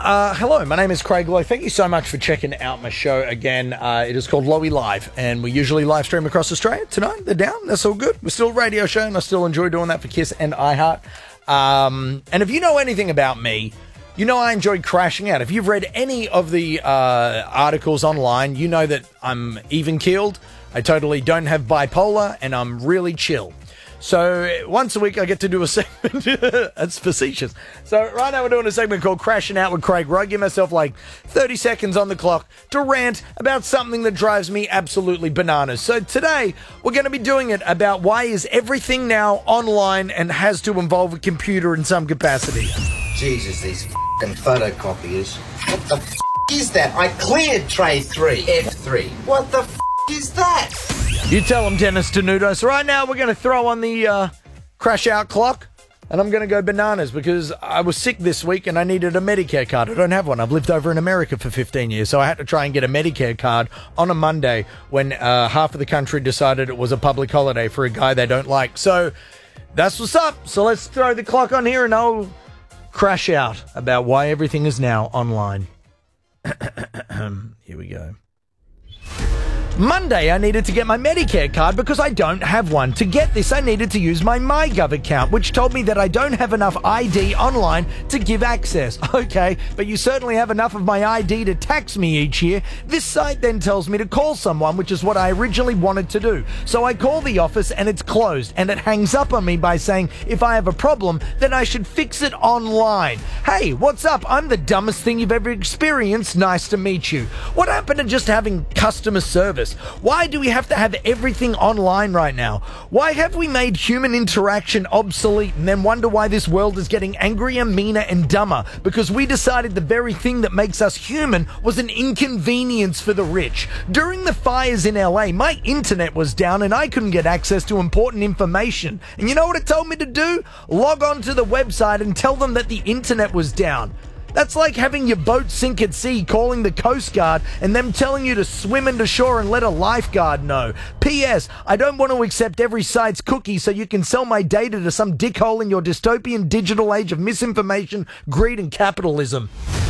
Hello, my name is Craig Lowe. Thank you so much for checking out my show again. It is called Lowy Live, and we usually live stream across Australia. Tonight, they're down. That's all good. We're still a radio show, and I still enjoy doing that for Kiss and iHeart. And if you know anything about me, you know I enjoy crashing out. If you've read any of the articles online, you know that I'm even-keeled. I totally don't have bipolar, and I'm really chill. So once a week I get to do a segment. That's facetious. So right now we're doing a segment called Crashing Out with Craig, where I give myself like 30 seconds on the clock to rant about something that drives me absolutely bananas. So today we're going to be doing it about why is everything now online and has to involve a computer in some capacity. Jesus, these f***ing photocopiers. What the f*** is that? I cleared tray 3, F3. What the f*** is that? You tell them, Dennis Denudo. So right now we're going to throw on the crash out clock, and I'm going to go bananas because I was sick this week and I needed a Medicare card. I don't have one. I've lived over in America for 15 years, so I had to try and get a Medicare card on a Monday when half of the country decided it was a public holiday for a guy they don't like. So that's what's up. So let's throw the clock on here and I'll crash out about why everything is now online. Here we go. Monday, I needed to get my Medicare card because I don't have one. To get this, I needed to use my MyGov account, which told me that I don't have enough ID online to give access. Okay, but you certainly have enough of my ID to tax me each year. This site then tells me to call someone, which is what I originally wanted to do. So I call the office and it's closed, and it hangs up on me by saying if I have a problem, then I should fix it online. Hey, what's up? I'm the dumbest thing you've ever experienced. Nice to meet you. What happened to just having customer service? Why do we have to have everything online right now? Why have we made human interaction obsolete and then wonder why this world is getting angrier, meaner, and dumber? Because we decided the very thing that makes us human was an inconvenience for the rich. During the fires in LA, my internet was down and I couldn't get access to important information. And you know what it told me to do? Log on to the website and tell them that the internet was down. That's like having your boat sink at sea, calling the Coast Guard, and them telling you to swim into shore and let a lifeguard know. P.S. I don't want to accept every site's cookie so you can sell my data to some dickhole in your dystopian digital age of misinformation, greed, and capitalism.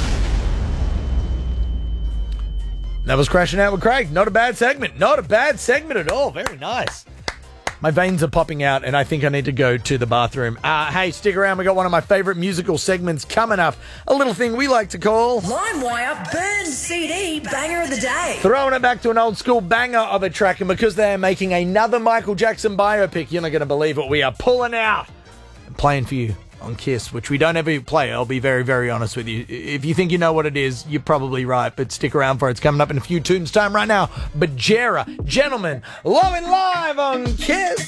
That was Crashing Out with Craig. Not a bad segment. Not a bad segment at all. Very nice. My veins are popping out, and I think I need to go to the bathroom. Hey, stick around. We got one of my favorite musical segments coming up. A little thing we like to call LimeWire Burn CD Banger of the Day. Throwing it back to an old school banger of a track, and because they're making another Michael Jackson biopic, you're not going to believe what we are pulling out and playing for you on Kiss, which we don't ever play. I'll be very, very honest with you. If you think you know what it is, you're probably right, but stick around for it. It's coming up in a few tunes time right now. Bajera, gentlemen, Low and Live on Kiss.